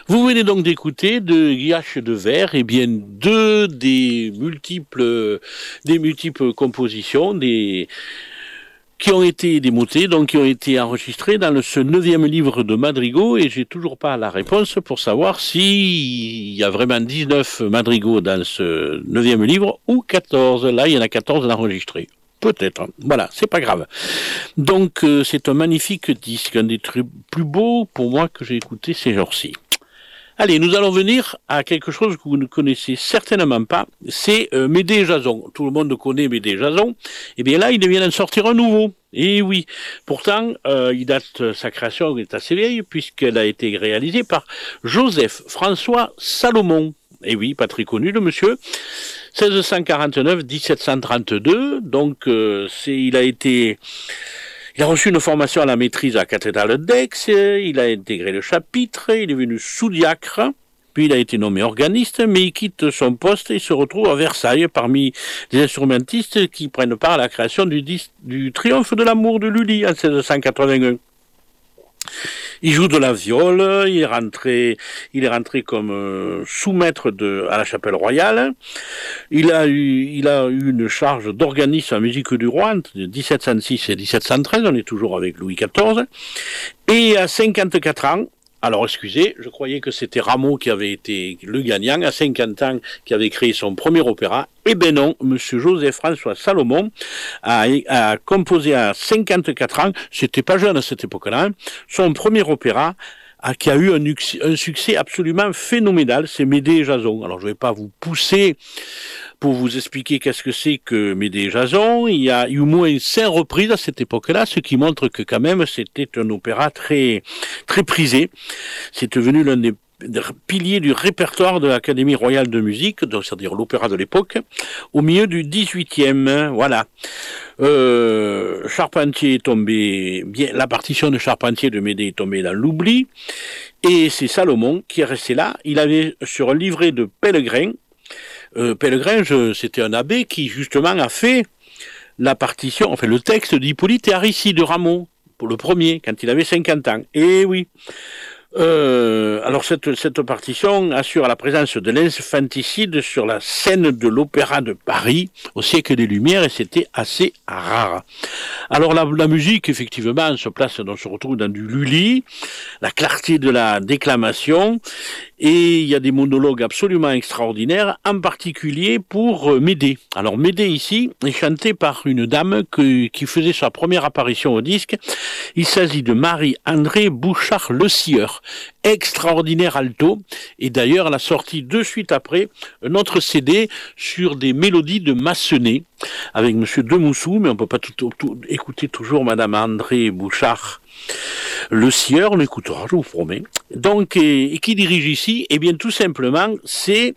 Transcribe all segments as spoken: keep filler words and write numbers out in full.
Vous venez donc d'écouter de G H de Verre, et bien deux des multiples, des multiples compositions, des qui ont été démotées, donc qui ont été enregistrées dans le, ce neuvième livre de madrigaux, et j'ai toujours pas la réponse pour savoir s'il y a vraiment dix-neuf madrigaux dans ce neuvième livre ou quatorze. Là, il y en a quatorze enregistrés. Peut-être. Voilà, c'est pas grave. Donc, euh, c'est un magnifique disque, un des tr- plus beaux pour moi que j'ai écouté ces jours-ci. Allez, nous allons venir à quelque chose que vous ne connaissez certainement pas, c'est euh, Médée Jason. Tout le monde connaît Médée Jason. Et bien là, il vient d'en sortir un nouveau. Et oui, pourtant, euh, il date, sa création est assez vieille, puisqu'elle a été réalisée par Joseph François Salomon. Et oui, pas très connu le monsieur. seize cent quarante-neuf à dix-sept cent trente-deux, donc euh, c'est, il a été... Il a reçu une formation à la maîtrise à la cathédrale d'Aix, il a intégré le chapitre, il est venu sous-diacre, puis il a été nommé organiste, mais il quitte son poste et se retrouve à Versailles parmi les instrumentistes qui prennent part à la création du, disque, du Triomphe de l'amour de Lully en seize cent quatre-vingt-un. Il joue de la viole, il est rentré, il est rentré comme euh, sous-maître de, à la Chapelle Royale. Il a eu, il a eu une charge d'organiste en musique du roi entre dix-sept cent six et dix-sept cent treize, on est toujours avec Louis quatorze. Et à cinquante-quatre ans, alors excusez, je croyais que c'était Rameau qui avait été le gagnant, à cinquante ans, qui avait créé son premier opéra. Eh ben non, monsieur Joseph-François Salomon a, a composé à cinquante-quatre ans, c'était pas jeune à cette époque-là, hein, son premier opéra, a, qui a eu un, un succès absolument phénoménal, c'est Médée Jason. Alors je vais pas vous pousser pour vous expliquer qu'est-ce que c'est que Médée Jason. Il y a eu au moins cinq reprises à cette époque-là, ce qui montre que quand même c'était un opéra très très prisé. C'est devenu l'un des piliers du répertoire de l'Académie royale de musique, donc c'est-à-dire l'opéra de l'époque, au milieu du dix-huitième. Voilà. Euh, Charpentier est tombé, bien, la partition de Charpentier de Médée est tombée dans l'oubli, et c'est Salomon qui est resté là. Il avait sur un livret de Pellegrin. Euh, Pellegrin, je, c'était un abbé qui justement a fait la partition, enfin le texte d'Hippolyte et Aricie de Rameau, pour le premier, quand il avait cinquante ans. Et oui. Euh, alors cette, cette partition assure la présence de l'infanticide sur la scène de l'Opéra de Paris au siècle des Lumières, et c'était assez rare. Alors la, la musique, effectivement, se place, on se retrouve dans du Lully, la clarté de la déclamation, et il y a des monologues absolument extraordinaires, en particulier pour Médée. Alors Médée ici est chanté par une dame que, qui faisait sa première apparition au disque. Il s'agit de Marie-André Bouchard-Le Sieur, extraordinaire alto, et d'ailleurs elle a sorti de suite après un autre C D sur des mélodies de Massenet avec Monsieur Demoussou, mais on peut pas tout, tout, tout écouter toujours Madame André Bouchard Le Sieur, on l'écoutera, je vous promets. Donc, et, et qui dirige ici? Eh bien, tout simplement, c'est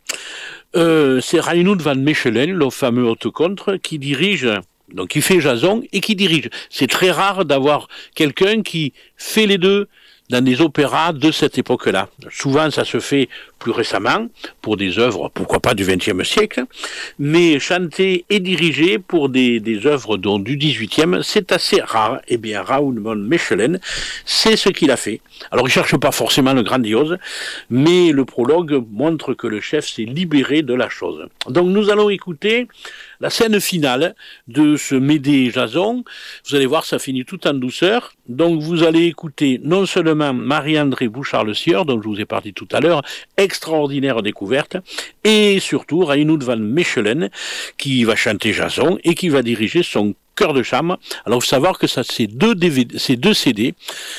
euh, c'est Reinhold van Mechelen, le fameux haute-contre, qui dirige, donc qui fait Jason et qui dirige. C'est très rare d'avoir quelqu'un qui fait les deux dans des opéras de cette époque-là. Souvent, ça se fait plus récemment, pour des œuvres, pourquoi pas du vingtième siècle, mais chanter et diriger pour des, des œuvres dont du dix-huitième, c'est assez rare. Eh bien, Raoul von Mechelen, c'est ce qu'il a fait. Alors, il ne cherche pas forcément le grandiose, mais le prologue montre que le chef s'est libéré de la chose. Donc, nous allons écouter la scène finale de ce Médée Jason. Vous allez voir, ça finit tout en douceur. Donc, vous allez écouter non seulement Marie-André Bouchard-Le Sieur, dont je vous ai parlé tout à l'heure, extraordinaire découverte, et surtout Reinhold van Mechelen, qui va chanter Jason et qui va diriger son chœur de chambre. Alors, il faut savoir que ça, c'est deux D V D, c'est deux C D,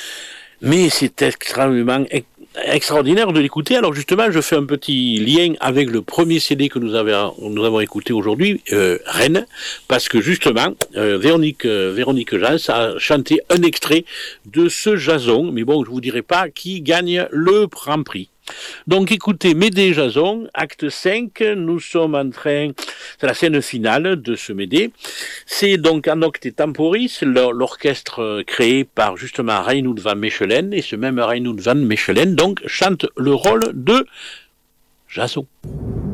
mais c'est extrêmement extraordinaire de l'écouter. Alors justement, je fais un petit lien avec le premier C D que nous avons, nous avons écouté aujourd'hui, euh, Rennes, parce que justement, euh, Véronique, euh, Véronique Jans a chanté un extrait de ce Jason, mais bon, je vous dirai pas qui gagne le Grand Prix. Donc écoutez, Médée Jason, acte cinq, nous sommes en train, c'est la scène finale de ce Médée, c'est donc en octet temporis, l'orchestre créé par justement Reinhold van Mechelen, et ce même Reinhold van Mechelen donc chante le rôle de Jason.